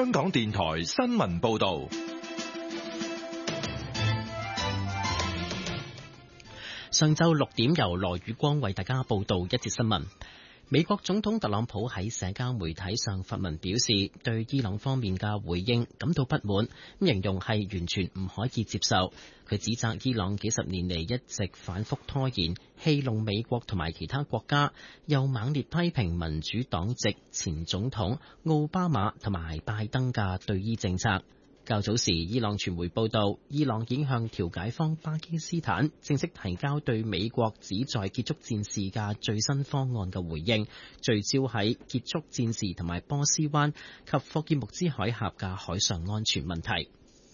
香港電台新聞報道。 上晝6點，由羅宇光為大家報道一節新聞。美國總統特朗普喺社交媒體上發文表示，對伊朗方面嘅回應感到不滿，形容係完全唔可以接受。佢指責伊朗幾十年嚟一直反覆拖延，戲弄美國同埋其他國家，又猛烈批評民主黨籍前總統奧巴馬同埋拜登嘅對伊政策。較早時，伊朗傳媒報道，伊朗已經向調解方巴基斯坦正式提交對美國旨在結束戰事嘅最新方案嘅回應，聚焦喺結束戰事同埋波斯灣及霍爾木茲海峽嘅海上安全問題。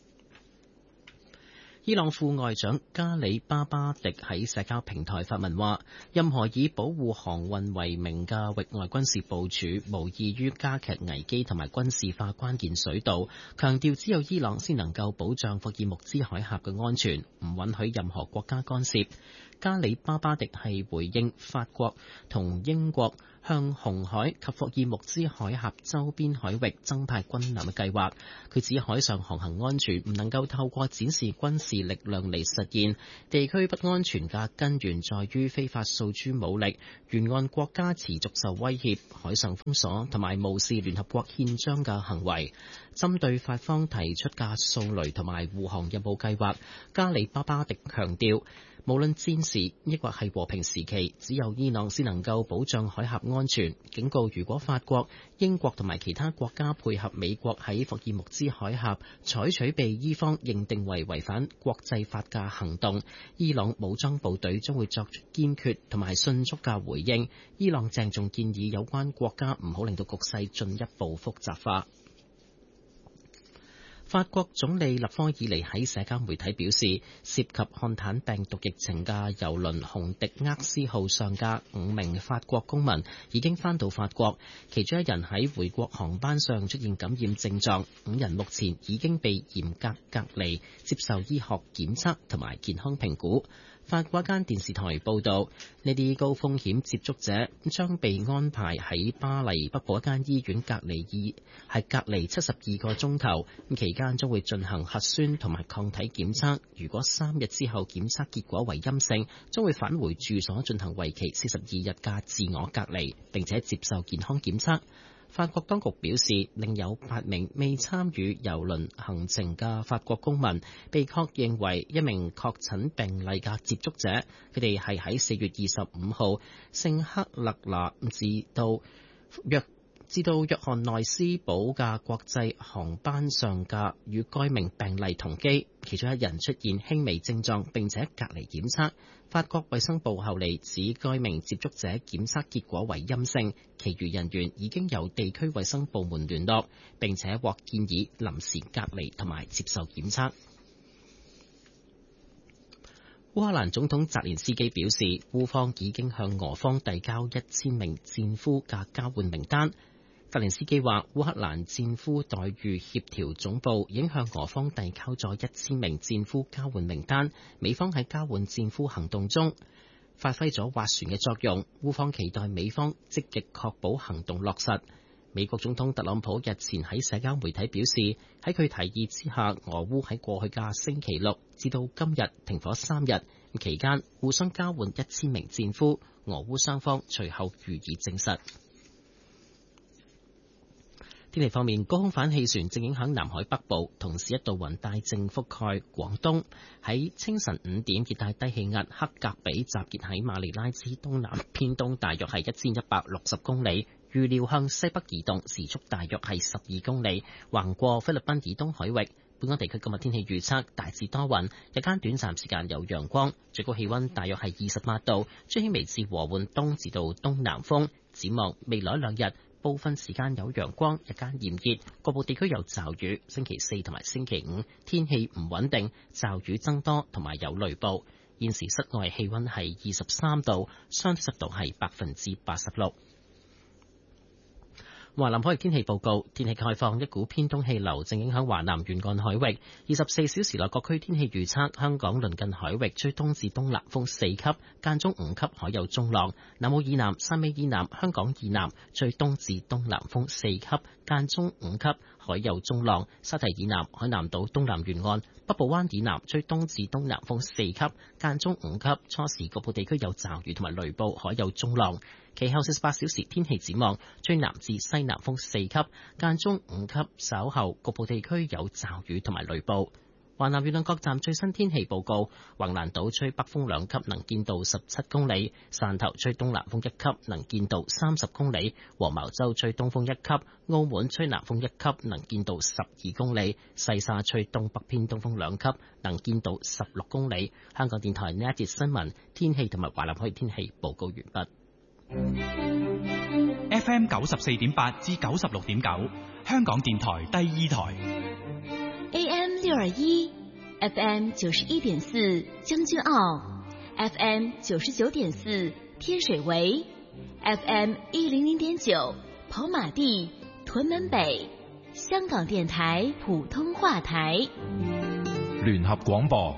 伊朗副外長加里巴巴迪喺社交平台發文話，任何以保護航運為名嘅域外軍事部署無異於加劇危機同埋軍事化關鍵水道，強調只有伊朗先能夠保障霍爾木茲海峽嘅安全，唔允許任何國家干涉。加里巴巴迪係回應法國同英國向紅海及霍爾木茲海峽周邊海域增派軍艦嘅計劃。佢指海上航行安全唔能夠透過展示軍事力量嚟實現，地區不安全嘅根源在於非法訴諸武力，沿岸國家持續受威脅，海上封鎖同埋無視聯合國憲章嘅行為。針對法方提出嘅掃雷同埋護航任務計劃，加里巴巴迪強調，無論戰時抑或係和平時期，只有伊朗先能夠保障海峽安全。警告，如果法國、英國同埋其他國家配合美國喺霍爾木茲海峽採取被伊方認定為違反國際法嘅行動，伊朗武裝部隊將會作出堅決同埋迅速嘅回應。伊朗鄭重建議有關國家唔好令到局勢進一步複雜化。法國總理勒科爾尼喺社交媒體表示，涉及漢坦病毒疫情嘅郵輪紅迪厄斯號上嘅5名法國公民已經返到法國，其中一人喺回國航班上出現感染症狀，5人目前已經被嚴格隔離，接受醫學檢測同埋健康評估。法國一間電視台報道，呢啲高風險接觸者將被安排喺巴黎北部一間醫院隔離72個鐘頭，期間將會進行核酸同埋抗體檢測。如果3日之後檢測結果為陰性，將會返回住所進行為期42日嘅自我隔離，並且接受健康檢測。法國當局表示，另有8名未參與郵輪行程嘅法國公民被確認為一名確診病例嘅接觸者，佢哋係喺4月25號聖克勒拿至到約翰內斯堡嘅國際航班上嘅與該名病例同機，其中一人出現輕微症狀並且隔離檢測。法國衛生部後嚟指該名接觸者檢測結果為陰性，其餘人員已經由地區衛生部門聯絡，並且獲建議臨時隔離同埋接受檢測。烏克蘭總統澤連斯基表示，烏方已經向俄方遞交1000名戰俘嘅交換名單。澤連斯基話，烏克蘭戰俘待遇協調總部已經向俄方遞交咗1000名戰俘交換名單，美方喺交換戰俘行動中發揮咗斡旋嘅作用，烏方期待美方積極確保行動落實。美國總統特朗普日前喺社交媒體表示，喺佢提議之下，俄烏喺過去嘅星期六至到今日停火3日，期間互相交換1000名戰俘，俄烏雙方隨後予以證實。天氣方面，高空反氣旋正影響南海北部，同時一道雲帶正覆蓋廣東。喺清晨5點，熱帶低氣壓克格比集結喺馬尼拉之東南偏東，大約係1160公里，預料向西北移動，時速大約係12公里，橫過菲律賓以東海域。本港地區今日天氣預測大致多雲，日間短暫時間有陽光，最高氣溫大約係28度，吹輕微至和緩東至到東南風。展望未來2日，部分時間有陽光，日間炎熱，局部地區有驟雨。星期4同埋星期5天氣唔穩定，驟雨增多同埋有雷暴。現時室外氣溫係23度，相對濕度係86%。 華南海域天氣報告，天氣概況，一股偏東氣流正影響華南沿岸海域。24小時內各區天氣預測：香港鄰近海域吹東至東南風4級，間中5級，海有中浪；南澳以南、汕尾以南、香港以南吹東至東南風4級，間中5級，海有中浪；沙堤以南、海南島東南沿岸、北部灣以南吹東至東南風4級，間中5級，初時局部地區有驟雨同埋雷暴，海有中浪。其後48小時天氣展望，吹南至西南風4級，間中5級，稍後局部地區有驟雨同埋雷暴。華南沿岸各站最新天氣報告：橫瀾島吹北風2級，能見度17公里；汕頭吹東南風1級，能見度30公里；黃茅洲吹東風1級；澳門吹南風1級，能見度12公里；西沙吹東北偏東風2級，能見度16公里。香港電台呢一節新聞天氣同埋華南海天氣報告完畢。 FM 94.8至96.9，香港電台第二台。 AM 621 FM 91.4將軍澳 FM 99.4天水圍 FM 100.9跑馬地屯門北，香港電台普通話台。 聯合廣播。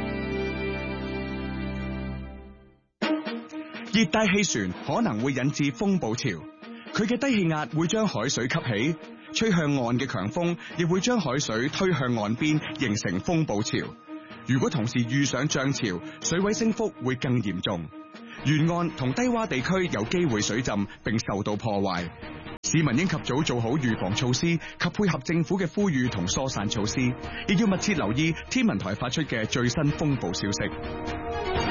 熱帶氣旋可能會引致風暴潮，佢嘅低氣壓會將海水吸起，吹向岸嘅強風亦會將海水推向岸邊，形成風暴潮。如果同時遇上漲潮，水位升幅會更嚴重，沿岸同低洼地區有機會水浸並受到破壞。市民應及早做好預防措施及配合政府嘅呼籲同疏散措施，亦要密切留意天文台發出嘅最新風暴消息。